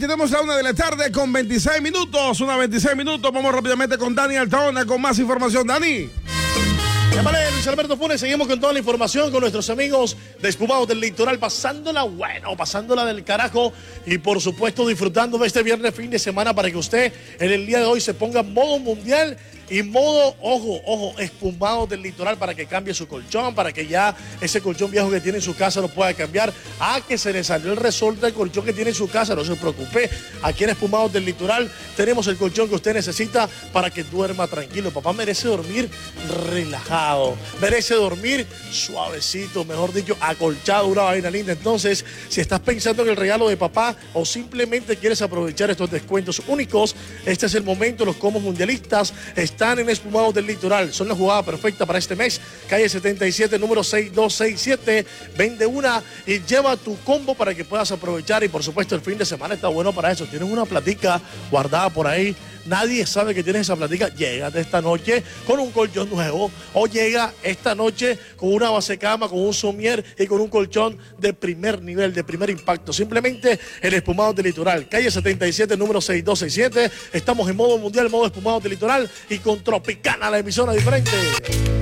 tenemos a 1 de la tarde con 26 minutos. 1:26 minutos. Vamos rápidamente con Dani Altona con más información. Dani. Llámale, Luis Alberto Funes, seguimos con toda la información con nuestros amigos de Espumados del Litoral, pasándola bueno, pasándola del carajo y por supuesto disfrutando de este viernes fin de semana para que usted en el día de hoy se ponga en modo mundial y modo, ojo, Espumados del Litoral para que cambie su colchón, para que ya ese colchón viejo que tiene en su casa lo pueda cambiar. Que se le salió el resorte del colchón que tiene en su casa, no se preocupe. Aquí en Espumados del Litoral tenemos el colchón que usted necesita para que duerma tranquilo. Papá merece dormir relajado, merece dormir suavecito, mejor dicho, acolchado, una vaina linda. Entonces, si estás pensando en el regalo de papá o simplemente quieres aprovechar estos descuentos únicos, este es el momento. Los combos mundialistas están en Espumados del Litoral. Son la jugada perfecta para este mes. Calle 77, número 6267. Vende una y lleva tu combo para que puedas aprovechar. Y por supuesto, el fin de semana está bueno para eso. Tienes una platica guardada por ahí. Nadie sabe que tienes esa platica. Llega esta noche con un colchón nuevo o llega esta noche con una base cama, con un somier y con un colchón de primer nivel, de primer impacto. Simplemente en Espumados del Litoral. Calle 77, número 6267. Estamos en modo mundial, modo Espumados del Litoral y con Tropicana, la emisora diferente.